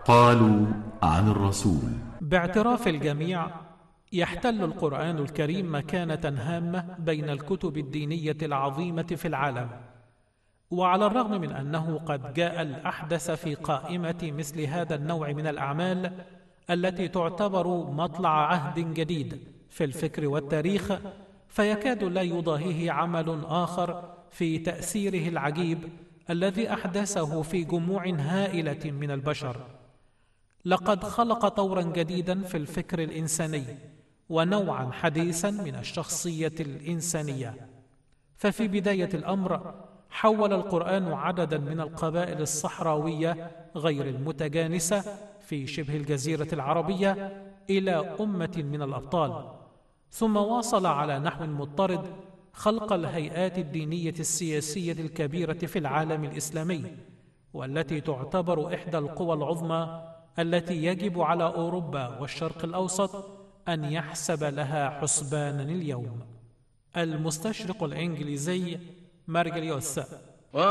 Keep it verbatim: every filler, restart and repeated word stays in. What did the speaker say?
قالوا عن الرسول: باعتراف الجميع، يحتل القرآن الكريم مكانة هامة بين الكتب الدينية العظيمة في العالم. وعلى الرغم من أنه قد جاء الأحدث في قائمة مثل هذا النوع من الأعمال التي تعتبر مطلع عهد جديد في الفكر والتاريخ، فيكاد لا يضاهيه عمل آخر في تأثيره العجيب الذي أحدثه في جموع هائلة من البشر. لقد خلق طورا جديدا في الفكر الإنساني ونوعا حديثا من الشخصية الإنسانية. ففي بداية الأمر حول القرآن عددا من القبائل الصحراوية غير المتجانسة في شبه الجزيرة العربية إلى أمة من الأبطال، ثم واصل على نحو مضطرد خلق الهيئات الدينية السياسية الكبيرة في العالم الإسلامي، والتي تعتبر إحدى القوى العظمى التي يجب على أوروبا والشرق الأوسط أن يحسب لها حسبانا اليوم. المستشرق الإنجليزي مارجليوس